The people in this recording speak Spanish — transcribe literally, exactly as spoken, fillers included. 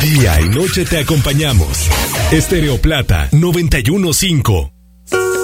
Día y noche te acompañamos. Estéreo Plata noventa y uno punto cinco.